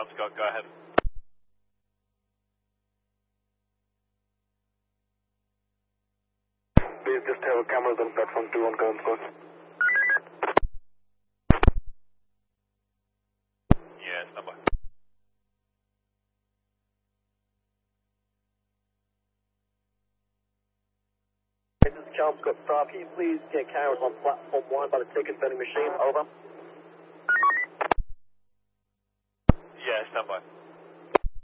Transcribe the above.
Scott, go ahead. Please just have cameras on platform 2 on current course. Yeah, stand by. This is Calm Scott Staff. Can you please get cameras on platform 1 by the ticket vending machine? Over. Yeah, stand by.